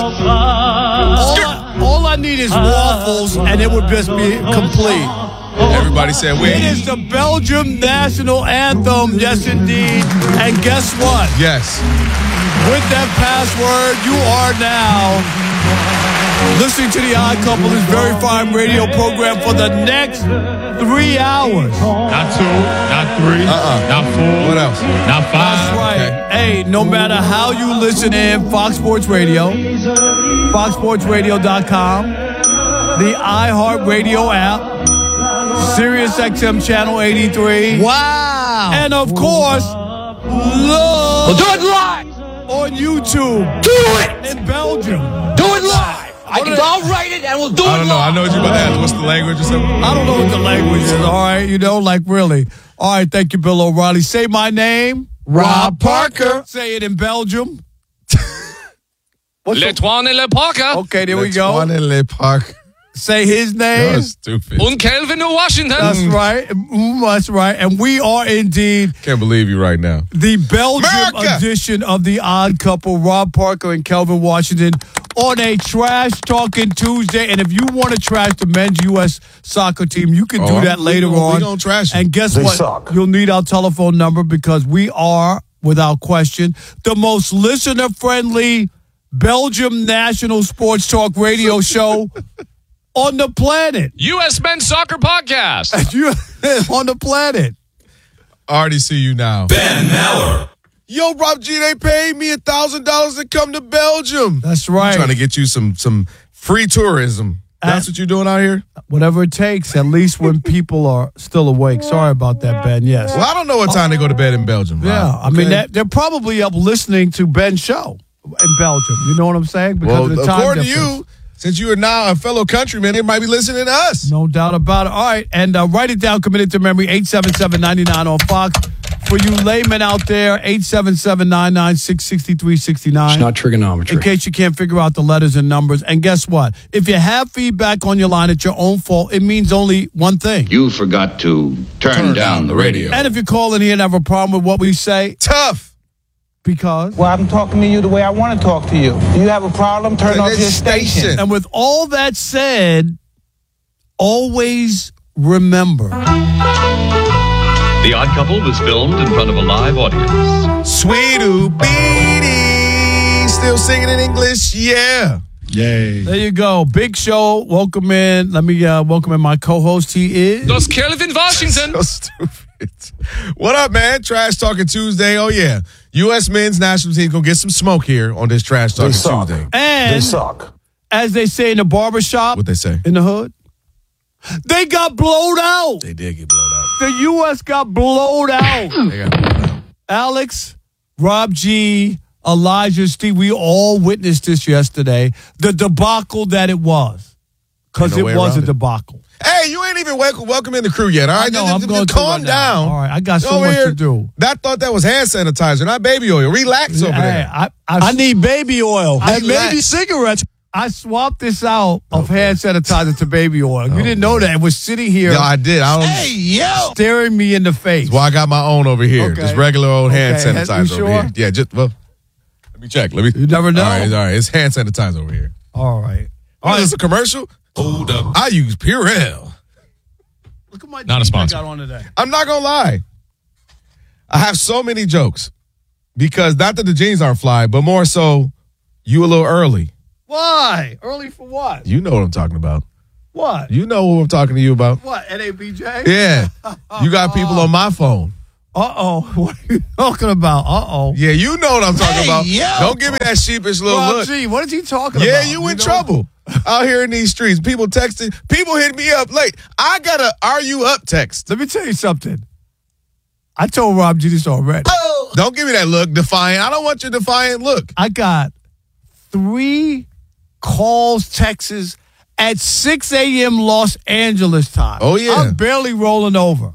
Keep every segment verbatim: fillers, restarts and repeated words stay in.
All, all I need is waffles, and it would just be complete. Everybody said we. It is the Belgium national anthem, yes indeed. And guess what? Yes. With that password, you are now listening to The Odd Couple, this very fine radio program for the next three hours. Not two, not three, uh-uh. not four. What else? Not five. That's right. Okay. Hey, no matter how you listen in, Fox Sports Radio, fox sports radio dot com, the iHeartRadio app, Sirius X M Channel eighty-three. Wow. And, of course, love. We'll do it live. On YouTube. Do it. In Belgium. Do it live. I can, I'll write it and we'll do I it don't know. live. I know what you're about to ask. What's the language or something? I don't know what the language is, all right? You know, like really. All right, thank you, Bill O'Reilly. Say my name. Rob Parker. Say it in Belgium. Le Toine et Le Parker. Okay, there we go. Antoine Le Parc. Say his name. You're stupid. Und Kelvin Washington. That's right. Mm, that's right. And we are indeed Can't believe you right now. the Belgium America. edition of The Odd Couple, Rob Parker and Kelvin Washington, on a Trash Talking Tuesday. And if you want to trash the men's U S soccer team, you can do Oh, that we later gonna- we on. gonna trash 'em. And guess They what? suck. You'll need our telephone number because we are, without question, the most listener-friendly Belgium national sports talk radio show on the planet. U S Men's Soccer Podcast. You on the planet. I already see you now. Ben Maller. Yo, Rob G, they paid me a thousand dollars to come to Belgium. That's right. I'm trying to get you some some free tourism. That's Uh, what you're doing out here? Whatever it takes, at least when people are still awake. Sorry about that, Ben. Yes. Well, I don't know what time they go to bed in Belgium. Yeah, Rob, I mean, okay? that, they're probably up listening to Ben's show in Belgium. You know what I'm saying? Because Well, of the time according to difference. you, since you are now a fellow countryman, they might be listening to us. No doubt about it. All right, and uh, write it down, commit it to memory, eight seven seven, nine nine on Fox. For you laymen out there, eight seven seven, nine nine six, six three six nine. It's not trigonometry. In case you can't figure out the letters and numbers. And guess what? If you have feedback on your line, it's your own fault. It means only one thing. You forgot to turn, Turn down the radio. And if you call in here and have a problem with what we say, Tough. because... Well, I'm talking to you the way I want to talk to you. Do you have a problem? Turn Turn off this your station. station. And with all that said, always remember. The Odd Couple was filmed in front of a live audience. Sweet Beanie. Still singing in English? Yeah. Yay. There you go. Big show. Welcome in. Let me uh, welcome in my co-host. He is... Dos Kelvin Washington. So stupid. What up, man? Trash Talking Tuesday. Oh, yeah. U S men's national team going to get some smoke here on this Trash Talking suck. Tuesday. And They suck. as they say in the barbershop, What they say? in the hood, they got blowed out. They did get blown out. The U S got blowed out. They got blown out. Alex, Rob G, Elijah, Steve, we all witnessed this yesterday. The debacle that it was. Because Ain't no it way was a around it. debacle. Hey, you ain't even welcome, welcome in the crew yet, all right? I know, Just- I'm just- going just to calm right now. down. All right, I got so Over much here, to do. That thought that was hand sanitizer, not baby oil. Relax over Hey, there. I, I, I need baby oil I and relax. maybe cigarettes. I swapped this out of hand sanitizer to baby oil. You didn't know that. It was sitting here No, I did. I don't. yo. staring me in the face. Well, I got my own over here. Okay. Just regular old hand Okay. sanitizer You sure? over here. Yeah, just, well, let me check. Let me. You never know. All right, all right. It's hand sanitizer over here. All right. Oh, is this a commercial? Hold up. I use Purell. Look at my Not a jeans sponsor. I got on today. I'm not going to lie. I have so many jokes because not that the jeans aren't fly, but more so you a little early. Why? Early for what? You know what I'm talking about. What? You know what I'm talking to you about. What? N A B J? Yeah. You got people on my phone. Uh-oh. What are you talking about? Uh-oh. Yeah, you know what I'm talking about. yo. Don't give me that sheepish little Rob look. G, what is he talking Yeah, about? you in know- trouble out here in these streets. People texting. People hit me up late. I got a "Are you up?" text. Let me tell you something. I told Rob G this already. Don't give me that look, defiant. I don't want your defiant look. I got three calls, texts at six a.m. Los Angeles time. Oh, yeah. I'm barely rolling over.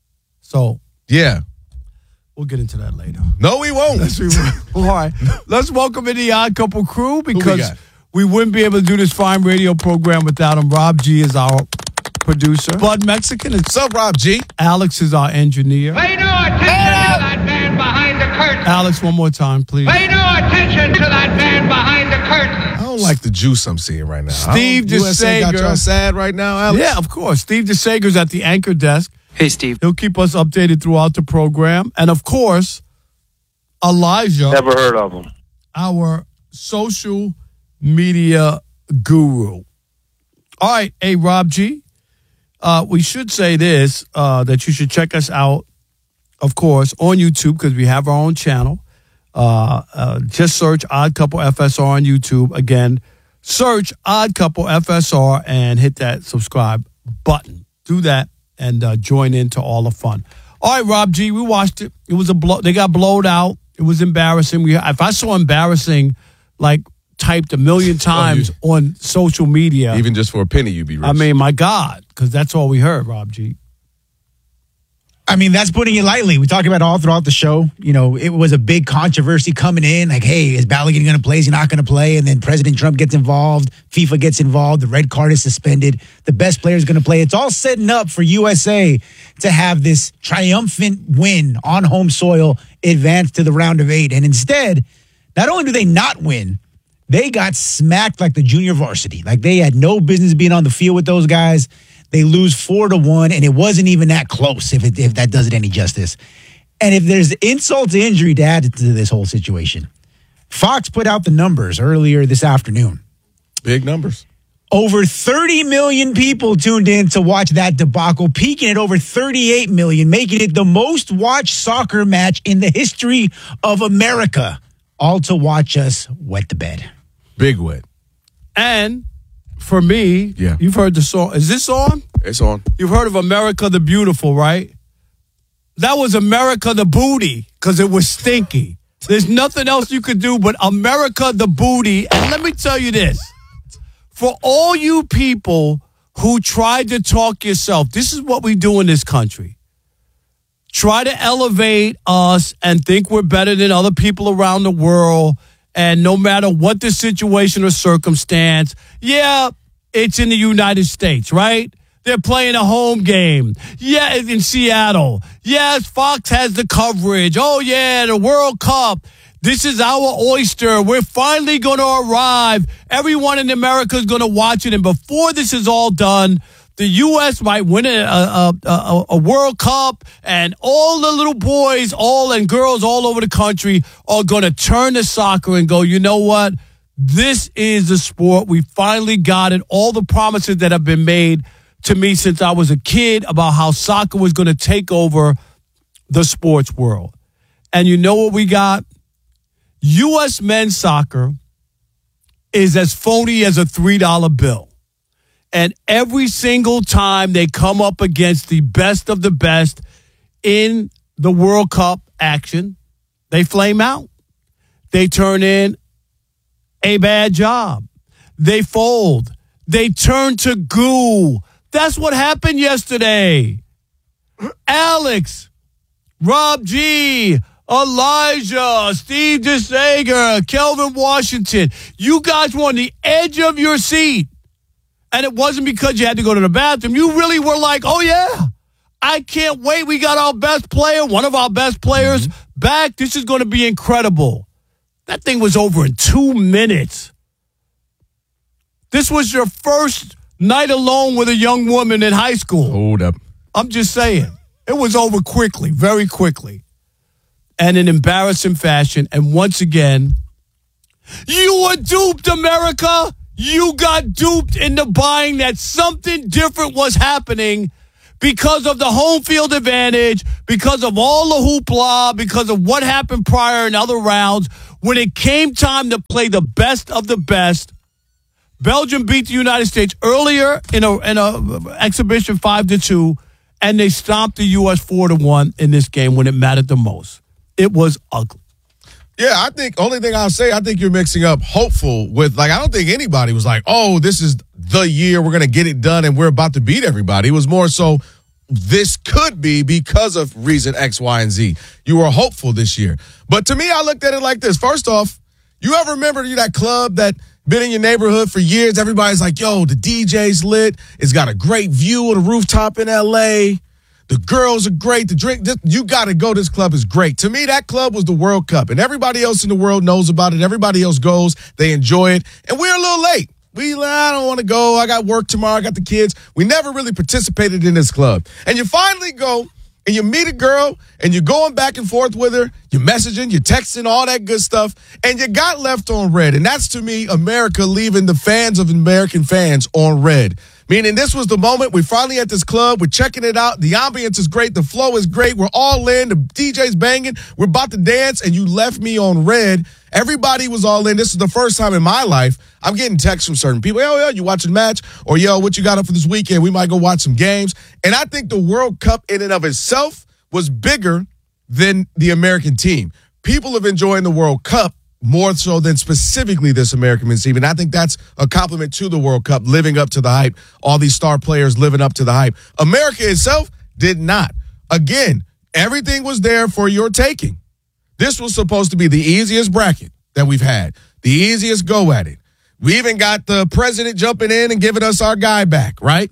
So Yeah. we'll get into that later. No, we won't. Yes, we will. All right. Let's welcome in the Odd Couple crew because got? we wouldn't be able to do this fine radio program without him. Rob G is our producer. Bud Mexican is What's up, Rob G? Alex is our engineer. Pay no attention to that man behind the curtain. Alex, one more time, please. Pay no attention to that man behind the curtain. I don't don't like the juice I'm seeing right now. Steve U S A got DeSager. y'all sad right now, Alex? Yeah, of course. Steve DeSager's at the anchor desk. Hey, Steve. He'll keep us updated throughout the program. And, of course, Elijah. Never heard of him. Our social media guru. All right, hey, Rob G. Uh, we should say this, uh, that you should check us out, of course, on YouTube because we have our own channel. Uh, uh, just search Odd Couple F S R on YouTube. Again, search Odd Couple F S R and hit that subscribe button. Do that and uh, join into all the fun. All right, Rob G, we watched it. It was a blow. They got blowed out. It was embarrassing. We, if I saw embarrassing, like, typed a million times oh, you, on social media. Even just for a penny, you'd be rich. I mean, my God, because that's all we heard, Rob G. I mean, that's putting it lightly. We talked about it all throughout the show. You know, it was a big controversy coming in. Like, hey, is Balogun going to play? Is he not going to play? And then President Trump gets involved. FIFA gets involved. The red card is suspended. The best player is going to play. It's all setting up for U S A to have this triumphant win on home soil, advance to the round of eight. And instead, not only do they not win, they got smacked like the junior varsity. Like, they had no business being on the field with those guys. They lose four to one, and it wasn't even that close, if it, if that does it any justice. And if there's insult to injury to add to this whole situation, Fox put out the numbers earlier this afternoon. Big numbers. Over thirty million people tuned in to watch that debacle, peaking at over thirty-eight million, making it the most watched soccer match in the history of America, all to watch us wet the bed. Big wet. And for me, yeah. You've heard the song. Is this on? It's on. You've heard of America the Beautiful, right? That was America the Booty because it was stinky. There's nothing else you could do but America the Booty. And let me tell you this. For all you people who tried to talk yourself, this is what we do in this country. Try to elevate us and think we're better than other people around the world. And no matter what the situation or circumstance, yeah, it's in the United States, right? They're playing a home game. Yeah, in Seattle. Yes, Fox has the coverage. Oh, yeah, the World Cup. This is our oyster. We're finally going to arrive. Everyone in America is going to watch it. And before this is all done, the U S might win a, a, a, a World Cup, and all the little boys, all and girls all over the country are going to turn to soccer and go, you know what? This is the sport. We finally got it. All the promises that have been made to me since I was a kid about how soccer was going to take over the sports world. And you know what we got? U S men's soccer is as phony as a three dollar bill. And every single time they come up against the best of the best in the World Cup action, they flame out. They turn in a bad job. They fold. They turn to goo. That's what happened yesterday. Alex, Rob G, Elijah, Steve DeSager, Kelvin Washington, you guys were on the edge of your seat. And it wasn't because you had to go to the bathroom. You really were like, oh, yeah, I can't wait. We got our best player, one of our best players, mm-hmm. back. This is going to be incredible. That thing was over in two minutes. This was your first night alone with a young woman in high school. Hold up. I'm just saying. It was over quickly, very quickly. And in embarrassing fashion. And once again, you were duped, America. You got duped into buying that something different was happening because of the home field advantage, because of all the hoopla, because of what happened prior in other rounds. When it came time to play the best of the best, Belgium beat the United States earlier in a in a exhibition five to two, and they stomped the U S four to one in this game when it mattered the most. It was ugly. Yeah, I think only thing I'll say, I think you're mixing up hopeful with, like, I don't think anybody was like, oh, this is the year we're going to get it done and we're about to beat everybody. It was more so this could be because of reason X, Y, and Z. You were hopeful this year. But to me, I looked at it like this. First off, you ever remember that club that been in your neighborhood for years? Everybody's like, yo, the D J's lit. It's got a great view of the rooftop in L A. The girls are great. The drink, this, you got to go. This club is great. To me, that club was the World Cup, and everybody else in the world knows about it. Everybody else goes. They enjoy it, and we're a little late. We, I don't want to go. I got work tomorrow. I got the kids. We never really participated in this club. And you finally go, and you meet a girl, and you're going back and forth with her. You're messaging, you're texting, all that good stuff, and you got left on red. And that's, to me, America leaving the fans of American fans on red. Meaning this was the moment we finally at this club. We're checking it out. The ambience is great. The flow is great. We're all in. The D J's banging. We're about to dance, and you left me on red. Everybody was all in. This is the first time in my life I'm getting texts from certain people. Yo, yo, you watching the match? Or, yo, what you got up for this weekend? We might go watch some games. And I think the World Cup in and of itself was bigger than the American team. People have enjoyed the World Cup more so than specifically this American men's team. And I think that's a compliment to the World Cup, living up to the hype, all these star players living up to the hype. America itself did not. Again, everything was there for your taking. This was supposed to be the easiest bracket that we've had, the easiest go at it. We even got the president jumping in and giving us our guy back, right?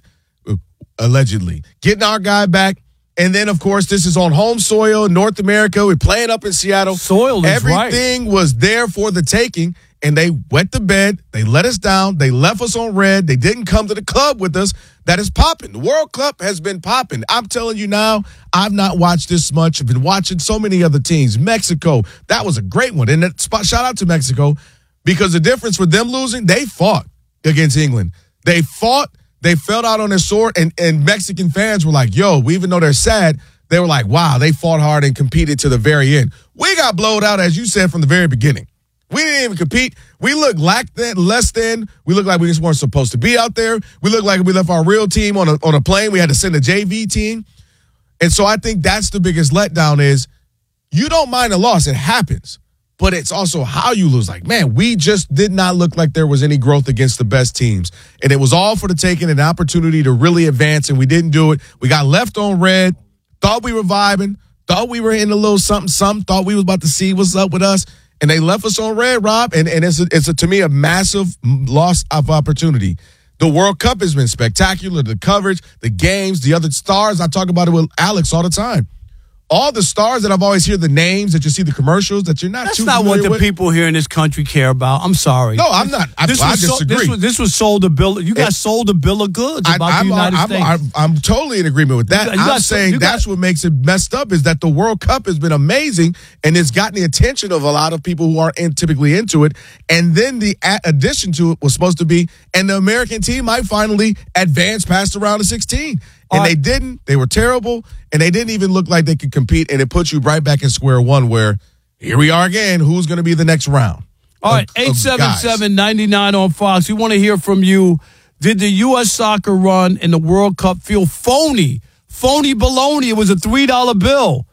Allegedly. Getting our guy back. And then, of course, this is on home soil, North America. We're playing up in Seattle. Soil is Everything right. was there for the taking, and they wet the bed. They let us down. They left us on red. They didn't come to the club with us. That is popping. The World Cup has been popping. I'm telling you now, I've not watched this much. I've been watching so many other teams. Mexico, that was a great one. And that spot, shout out to Mexico, because the difference for them losing, they fought against England. They fought. They fell out on their sword, and, and Mexican fans were like, yo, even though they're sad, they were like, wow, they fought hard and competed to the very end. We got blowed out, as you said, from the very beginning. We didn't even compete. We looked like that, less than. We looked like we just weren't supposed to be out there. We looked like we left our real team on a, on a plane. We had to send a J V team. And so I think that's the biggest letdown is you don't mind a loss. It happens. But it's also how you lose. Like, man, we just did not look like there was any growth against the best teams. And it was all for the taking, an opportunity to really advance, and we didn't do it. We got left on red, thought we were vibing, thought we were in a little something, something, thought we was about to see what's up with us, and they left us on red, Rob, and, and it's, a, it's a, to me, a massive loss of opportunity. The World Cup has been spectacular, the coverage, the games, the other stars. I talk about it with Alex all the time. All the stars that I've always hear the names, that you see the commercials, that you're not That's too not what the with. people here in this country care about. I'm sorry. No, I'm not. I, this I was disagree. So, this, was, this was sold a bill. You got It, sold a bill of goods about I, I'm, the United I'm, States. I'm, I'm, I'm totally in agreement with that. You got- you I'm got- saying you got- that's what makes it messed up is that the World Cup has been amazing and it's gotten the attention of a lot of people who aren't in, typically into it. And then the a- addition to it was supposed to be, and the American team might finally advance past the round of sixteen. And All they right. didn't. They were terrible, and they didn't even look like they could compete. And it puts you right back in square one where here we are again. Who's going to be the next round? All right, of- of eight seven seven, guys? nine nine on Fox. We want to hear from you. Did the U S soccer run in the World Cup feel phony? Phony baloney. It was a three dollar bill.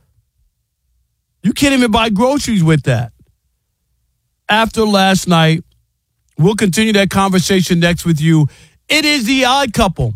You can't even buy groceries with that. After last night, we'll continue that conversation next with you. It is the Odd Couple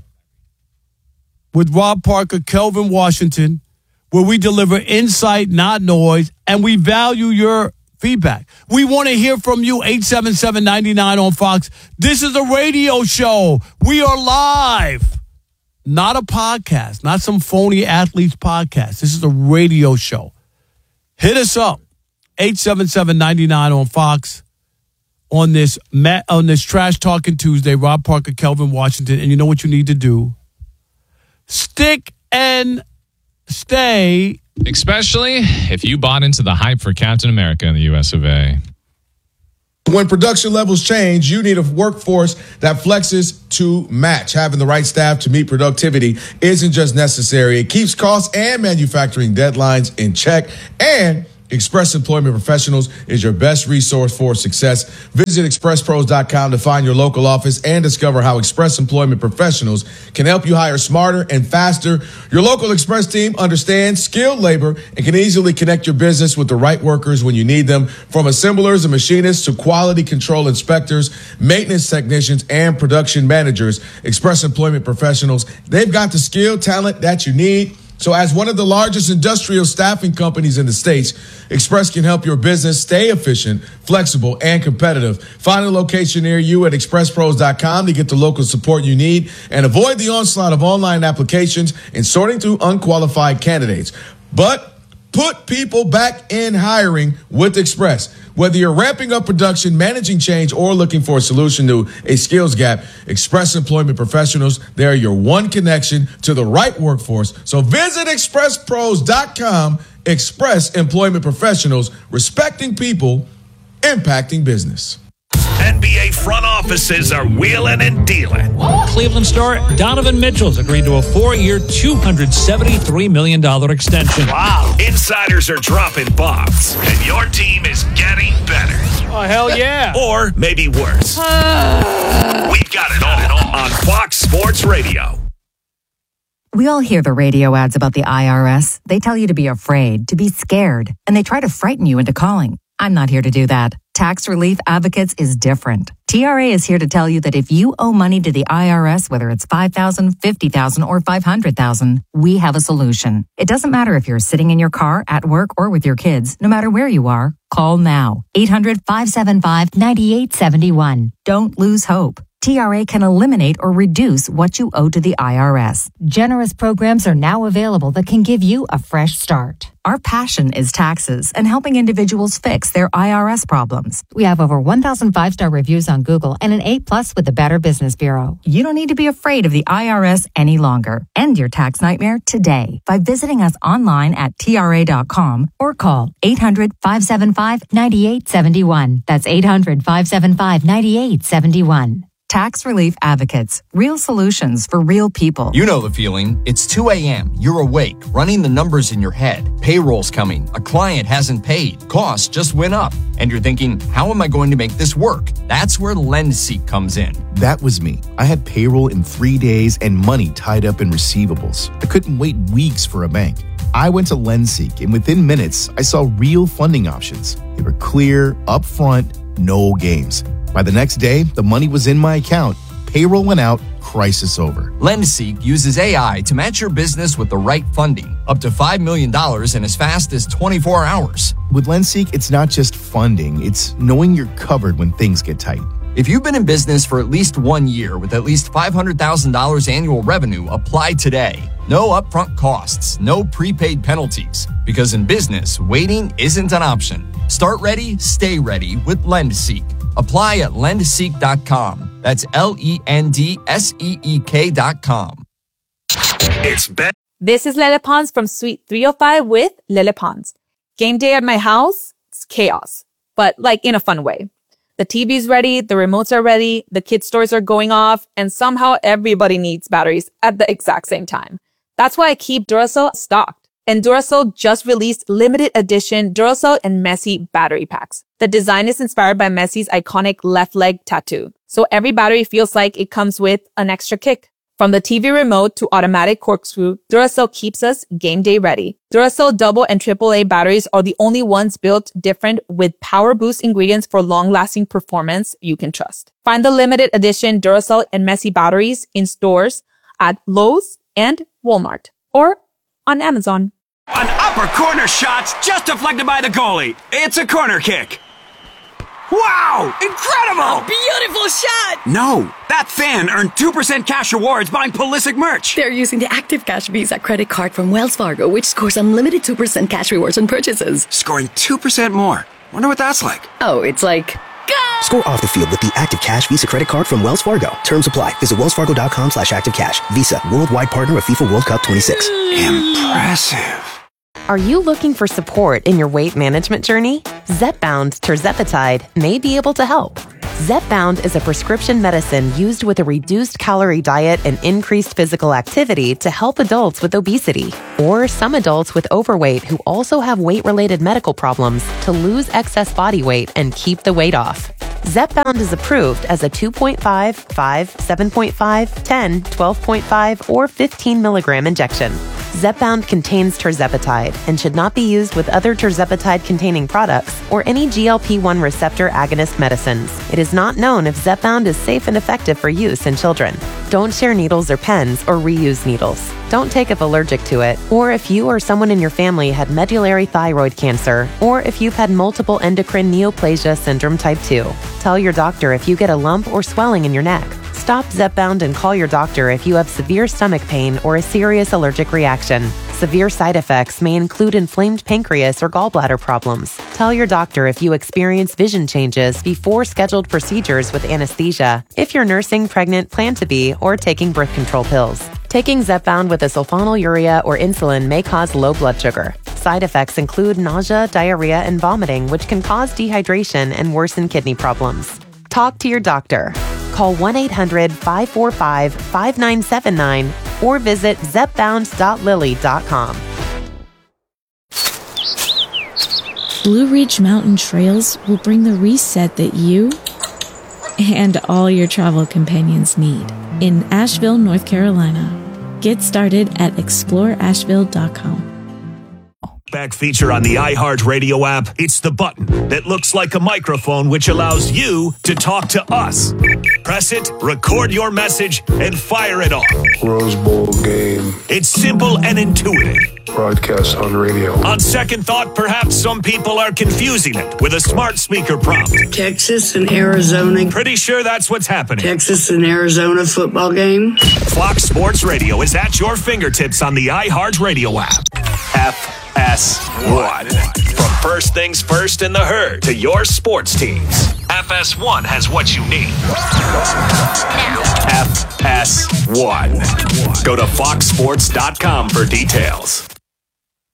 with Rob Parker, Kelvin Washington, where we deliver insight, not noise, and we value your feedback. We want to hear from you, eight seven seven, nine nine on Fox. This is a radio show. We are live, not a podcast, not some phony athletes podcast. This is a radio show. Hit us up, eight seven seven, nine nine on Fox. On this, on this Trash Talking Tuesday, Rob Parker, Kelvin Washington, and you know what you need to do? Stick and stay. Especially if you bought into the hype for Captain America in the U S of A. When production levels change, you need a workforce that flexes to match. Having the right staff to meet productivity isn't just necessary. It keeps costs and manufacturing deadlines in check. And Express Employment Professionals is your best resource for success. Visit express pros dot com to find your local office and discover how Express Employment Professionals can help you hire smarter and faster. Your local Express team understands skilled labor and can easily connect your business with the right workers when you need them. From assemblers and machinists to quality control inspectors, maintenance technicians, and production managers, Express Employment Professionals, they've got the skill, talent that you need. So as one of the largest industrial staffing companies in the States, Express can help your business stay efficient, flexible, and competitive. Find a location near you at express pros dot com to get the local support you need and avoid the onslaught of online applications and sorting through unqualified candidates. But put people back in hiring with Express. Whether you're ramping up production, managing change, or looking for a solution to a skills gap, Express Employment Professionals, they're your one connection to the right workforce. So visit express pros dot com. Express Employment Professionals, respecting people, impacting business. N B A front offices are wheeling and dealing. Cleveland star Donovan Mitchell's agreed to a four-year, two hundred seventy-three million dollars extension. Wow. Insiders are dropping bombs, and your team is getting better. Oh, hell yeah. Or maybe worse. We've got it all on Fox Sports Radio. We all hear the radio ads about the I R S. They tell you to be afraid, to be scared, and they try to frighten you into calling. I'm not here to do that. Tax Relief Advocates is different. T R A is here to tell you that if you owe money to the I R S, whether it's five thousand dollars, fifty thousand dollars, or five hundred thousand dollars, we have a solution. It doesn't matter if you're sitting in your car, at work, or with your kids. No matter where you are, call now. eight hundred, five seven five, nine eight seven one. Don't lose hope. T R A can eliminate or reduce what you owe to the I R S. Generous programs are now available that can give you a fresh start. Our passion is taxes and helping individuals fix their I R S problems. We have over one thousand five-star reviews on Google and an A plus with the Better Business Bureau. You don't need to be afraid of the I R S any longer. End your tax nightmare today by visiting us online at T R A dot com or call eight hundred, five seven five, nine eight seven one. That's eight hundred, five seven five, nine eight seven one. Tax Relief Advocates. Real solutions for real people. You know the feeling. It's two a.m. You're awake, running the numbers in your head. Payroll's coming. A client hasn't paid. Costs just went up. And you're thinking, how am I going to make this work? That's where LendSeek comes in. That was me. I had payroll in three days and money tied up in receivables. I couldn't wait weeks for a bank. I went to LendSeek, and within minutes, I saw real funding options. They were clear, upfront, no games. By the next day, the money was in my account. Payroll went out, crisis over. LendSeek uses A I to match your business with the right funding, up to five million dollars in as fast as twenty-four hours. With LendSeek, it's not just funding, it's knowing you're covered when things get tight. If you've been in business for at least one year with at least five hundred thousand dollars annual revenue, apply today. No upfront costs, no prepaid penalties, because in business, waiting isn't an option. Start ready, stay ready with LendSeek. Apply at lend seek dot com. That's L E N D S E E K dot com. It's Ben. This is Lele Pons from Suite three oh five with Lele Pons. Game day at my house, it's chaos, but like in a fun way. The T V's ready, the remotes are ready, the kids' toys are going off, and somehow everybody needs batteries at the exact same time. That's why I keep Duracell stocked. And Duracell just released limited edition Duracell and Messi battery packs. The design is inspired by Messi's iconic left leg tattoo. So every battery feels like it comes with an extra kick. From the T V remote to automatic corkscrew, Duracell keeps us game day ready. Duracell double and triple A batteries are the only ones built different with power boost ingredients for long-lasting performance you can trust. Find the limited edition Duracell and Messi batteries in stores at Lowe's and Walmart or on Amazon. An upper corner shot's just deflected by the goalie. It's a corner kick. Wow! Incredible! A beautiful shot! No, that fan earned two percent cash rewards buying Pulisic merch. They're using the Active Cash Visa credit card from Wells Fargo, which scores unlimited two percent cash rewards on purchases. Scoring two percent more. Wonder what that's like. Oh, it's like... Go! Score off the field with the Active Cash Visa credit card from Wells Fargo. Terms apply. Visit wellsfargo.com slash active cash. Visa, worldwide partner of FIFA World Cup twenty-six. Impressive. Are you looking for support in your weight management journey? Zepbound tirzepatide may be able to help. Zepbound is a prescription medicine used with a reduced calorie diet and increased physical activity to help adults with obesity or some adults with overweight who also have weight-related medical problems to lose excess body weight and keep the weight off. Zepbound is approved as a two point five, five, seven point five, ten, twelve point five, or fifteen milligram injection. Zepbound contains tirzepatide and should not be used with other tirzepatide-containing products or any G L P one receptor agonist medicines. It is not known if Zepbound is safe and effective for use in children. Don't share needles or pens or reuse needles. Don't take if allergic to it, or if you or someone in your family had medullary thyroid cancer, or if you've had multiple endocrine neoplasia syndrome type two. Tell your doctor if you get a lump or swelling in your neck. Stop Zepbound and call your doctor if you have severe stomach pain or a serious allergic reaction. Severe side effects may include inflamed pancreas or gallbladder problems. Tell your doctor if you experience vision changes before scheduled procedures with anesthesia, if you're nursing, pregnant, plan to be, or taking birth control pills. Taking Zepbound with a sulfonylurea or insulin may cause low blood sugar. Side effects include nausea, diarrhea, and vomiting, which can cause dehydration and worsen kidney problems. Talk to your doctor. Call one eight hundred five four five five nine seven nine or visit zepbound dot lilly dot com. Blue Ridge Mountain Trails will bring the reset that you and all your travel companions need in Asheville, North Carolina. Get started at explore asheville dot com. Back feature on the iHeartRadio app. It's the button that looks like a microphone, which allows you to talk to us. Press it, record your message, and fire it off. Rose Bowl game. It's simple and intuitive. Broadcast on radio. On second thought, perhaps some people are confusing it with a smart speaker prompt. Texas and Arizona. Pretty sure that's what's happening. Texas and Arizona football game. Fox Sports Radio is at your fingertips on the iHeartRadio app. F S one. From first things first in the herd to your sports teams, F S one has what you need. F S one. Go to fox sports dot com for details.